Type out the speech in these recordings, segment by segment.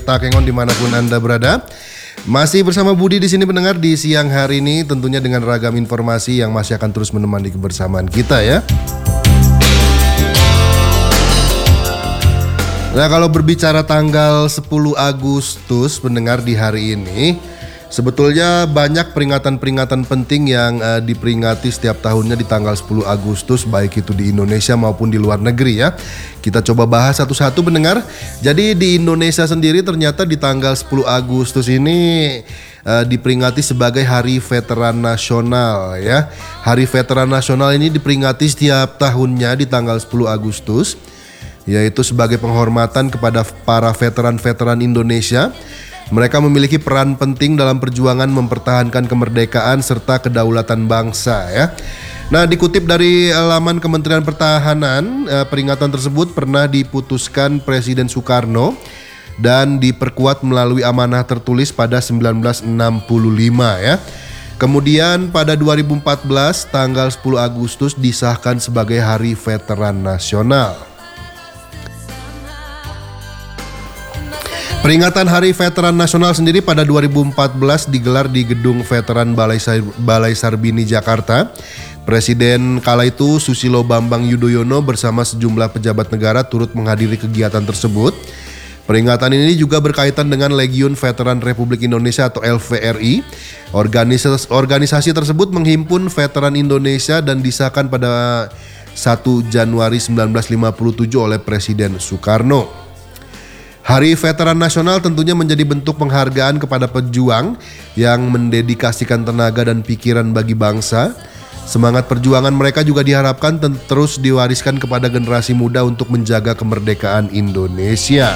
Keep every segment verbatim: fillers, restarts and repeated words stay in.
Takengon dimanapun Anda berada. Masih bersama Budi di sini pendengar di siang hari ini, tentunya dengan ragam informasi yang masih akan terus menemani kebersamaan kita ya. Nah, kalau berbicara tanggal sepuluh Agustus pendengar di hari ini, sebetulnya banyak peringatan-peringatan penting yang uh, diperingati setiap tahunnya di tanggal sepuluh Agustus, baik itu di Indonesia maupun di luar negeri ya. Kita coba bahas satu-satu pendengar. Jadi di Indonesia sendiri ternyata di tanggal sepuluh Agustus ini uh, diperingati sebagai Hari Veteran Nasional ya. Hari Veteran Nasional ini diperingati setiap tahunnya di tanggal sepuluh Agustus, yaitu sebagai penghormatan kepada para veteran-veteran Indonesia. Mereka memiliki peran penting dalam perjuangan mempertahankan kemerdekaan serta kedaulatan bangsa ya. Nah, dikutip dari laman Kementerian Pertahanan, eh, peringatan tersebut pernah diputuskan Presiden Soekarno dan diperkuat melalui amanah tertulis pada seribu sembilan ratus enam puluh lima ya. Kemudian pada dua ribu empat belas tanggal sepuluh Agustus disahkan sebagai Hari Veteran Nasional. Peringatan Hari Veteran Nasional sendiri pada dua ribu empat belas digelar di Gedung Veteran Balai, Balai Sarbini, Jakarta. Presiden kala itu Susilo Bambang Yudhoyono bersama sejumlah pejabat negara turut menghadiri kegiatan tersebut. Peringatan ini juga berkaitan dengan Legiun Veteran Republik Indonesia atau L V R I. Organisasi, organisasi tersebut menghimpun veteran Indonesia dan disahkan pada satu Januari seribu sembilan ratus lima puluh tujuh oleh Presiden Soekarno. Hari Veteran Nasional tentunya menjadi bentuk penghargaan kepada pejuang yang mendedikasikan tenaga dan pikiran bagi bangsa. Semangat perjuangan mereka juga diharapkan terus diwariskan kepada generasi muda untuk menjaga kemerdekaan Indonesia.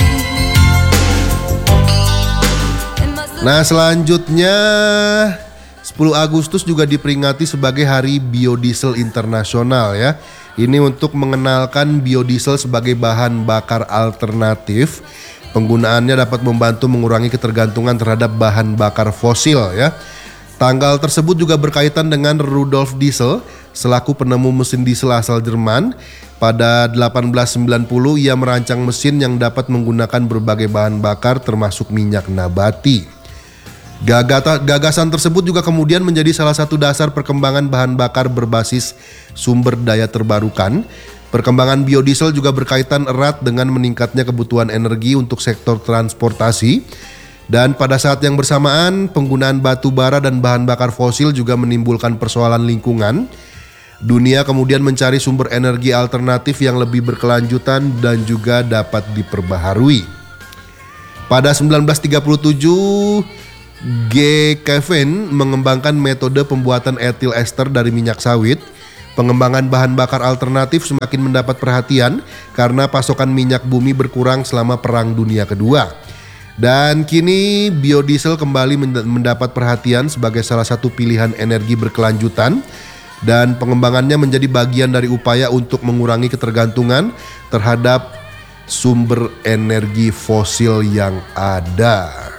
Nah, selanjutnya sepuluh Agustus juga diperingati sebagai Hari Biodiesel Internasional ya. Ini untuk mengenalkan biodiesel sebagai bahan bakar alternatif. Penggunaannya dapat membantu mengurangi ketergantungan terhadap bahan bakar fosil ya. Tanggal tersebut juga berkaitan dengan Rudolf Diesel selaku penemu mesin diesel asal Jerman. Pada delapan belas sembilan puluh ia merancang mesin yang dapat menggunakan berbagai bahan bakar termasuk minyak nabati. Gagata, gagasan tersebut juga kemudian menjadi salah satu dasar perkembangan bahan bakar berbasis sumber daya terbarukan. Perkembangan biodiesel juga berkaitan erat dengan meningkatnya kebutuhan energi untuk sektor transportasi. Dan pada saat yang bersamaan, penggunaan batu bara dan bahan bakar fosil juga menimbulkan persoalan lingkungan. Dunia kemudian mencari sumber energi alternatif yang lebih berkelanjutan dan juga dapat diperbaharui. Pada seribu sembilan ratus tiga puluh tujuh, G. Kevin mengembangkan metode pembuatan etil ester dari minyak sawit. Pengembangan bahan bakar alternatif semakin mendapat perhatian karena pasokan minyak bumi berkurang selama Perang Dunia Kedua. Dan kini biodiesel kembali mendapat perhatian sebagai salah satu pilihan energi berkelanjutan. Dan pengembangannya menjadi bagian dari upaya untuk mengurangi ketergantungan terhadap sumber energi fosil yang ada.